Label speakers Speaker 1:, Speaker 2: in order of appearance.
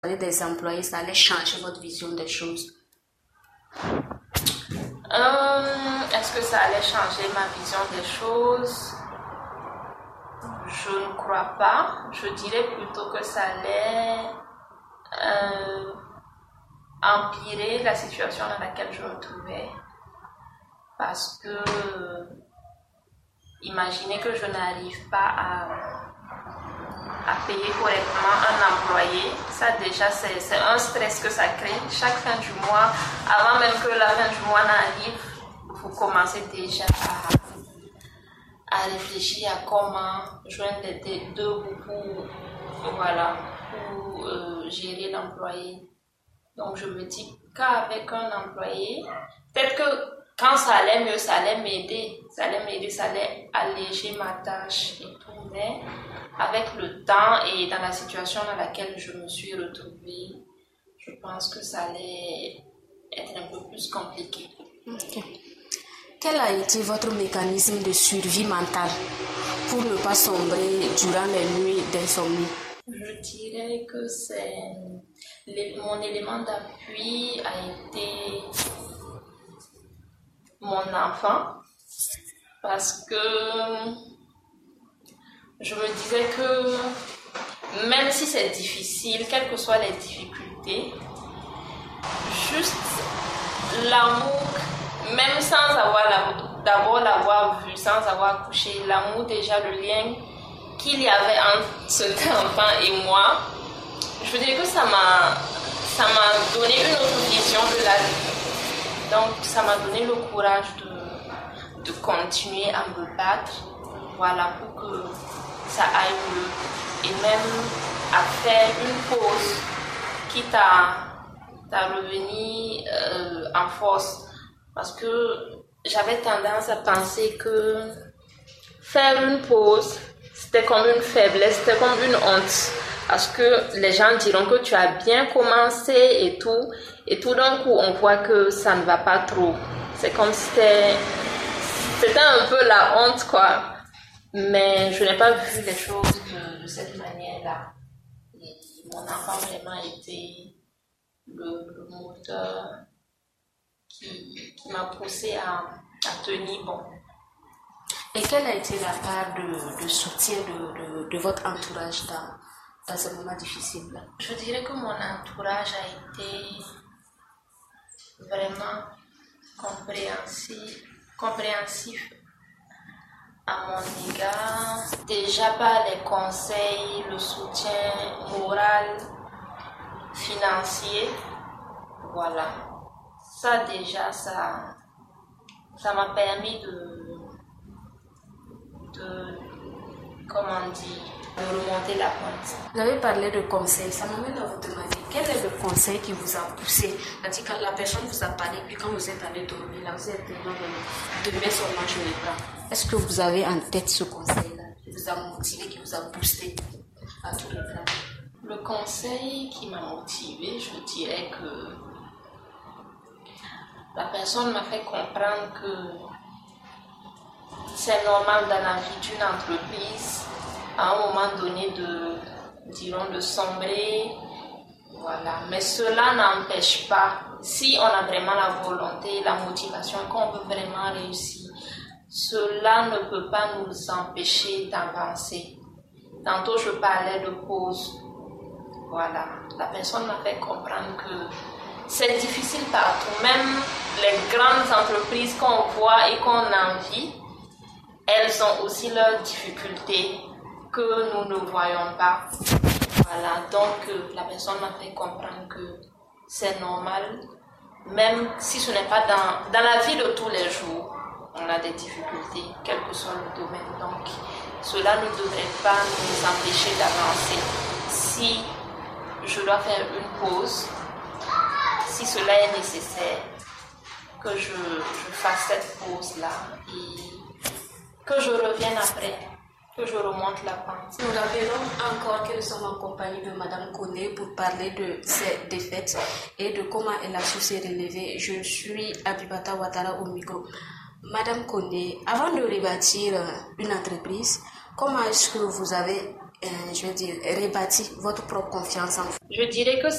Speaker 1: des employés, ça allait changer votre vision des choses?
Speaker 2: Est-ce que ça allait changer ma vision des choses? Je ne crois pas. Je dirais plutôt que ça allait empirer la situation dans laquelle je me trouvais. Parce que imaginez que je n'arrive pas à payer correctement un employé. Ça déjà, c'est un stress que ça crée. Chaque fin du mois, avant même que la fin du mois n'arrive, vous commencez déjà à réfléchir à comment joindre les deux bouts pour gérer l'employé. Donc je me dis qu'avec un employé, peut-être que quand ça allait mieux, ça allait m'aider, ça allait alléger ma tâche et tout, mais avec le temps et dans la situation dans laquelle je me suis retrouvée, je pense que ça allait être un peu plus compliqué.
Speaker 1: Okay. Quel a été votre mécanisme de survie mentale pour ne pas sombrer durant les nuits d'insomnie?
Speaker 2: Je dirais que mon élément d'appui a été mon enfant, parce que je me disais que même si c'est difficile, quelles que soient les difficultés, juste l'amour, même sans d'abord l'avoir vu, sans avoir couché, l'amour déjà, le lien qu'il y avait entre cet enfant et moi, je dirais que ça m'a donné une autre vision de la vie. Donc ça m'a donné le courage de continuer à me battre, voilà, pour que ça aille mieux, et même à faire une pause, quitte à revenir en force, parce que j'avais tendance à penser que faire une pause, c'était comme une faiblesse, c'était comme une honte, parce que les gens diront que tu as bien commencé et tout d'un coup on voit que ça ne va pas trop. C'est comme si c'était un peu la honte, quoi. Mais je n'ai pas vu les choses de cette manière-là. Et mon enfant vraiment a été le moteur qui m'a poussé à tenir bon.
Speaker 1: Et quelle a été la part de soutien de votre entourage dans ce moment difficile-là?
Speaker 2: Je dirais que mon entourage a été vraiment compréhensif à mon égard. Déjà par les conseils, le soutien moral, financier, voilà. Ça déjà, ça m'a permis de remonter la pente.
Speaker 1: Vous avez parlé de conseils, ça m'amène à vous demander quel est le conseil qui vous a poussé. C'est-à-dire quand la personne vous a parlé, puis quand vous êtes allé dormir, là vous êtes tellement demain seulement je les prends. Est-ce que vous avez en tête ce conseil-là qui vous a motivé, qui vous a boosté à tous les plans?
Speaker 2: Le conseil qui m'a motivé, je dirais que la personne m'a fait comprendre que c'est normal dans la vie d'une entreprise à un moment donné de sombrer, voilà. Mais cela n'empêche pas, si on a vraiment la volonté, la motivation, qu'on veut vraiment réussir, cela ne peut pas nous empêcher d'avancer. Tantôt je parlais de pause, voilà. La personne m'a fait comprendre que c'est difficile partout, même les grandes entreprises qu'on voit et qu'on envie, elles ont aussi leurs difficultés que nous ne voyons pas. Voilà, donc la personne m'a fait comprendre que c'est normal, même si ce n'est pas dans la vie de tous les jours, on a des difficultés, quel que soit le domaine. Donc, cela ne devrait pas nous empêcher d'avancer. Si je dois faire une pause, si cela est nécessaire, que je fasse cette pause-là et que je revienne après, que je remonte la pente.
Speaker 1: Nous rappelons encore que nous sommes en compagnie de Madame Koné pour parler de ses défaites et de comment elle a su se relever. Je suis Abibata Ouattara au micro. Madame Koné, avant de rebâtir une entreprise, comment est-ce que vous avez je veux dire, rebâti votre propre confiance en vous?
Speaker 2: Je dirais que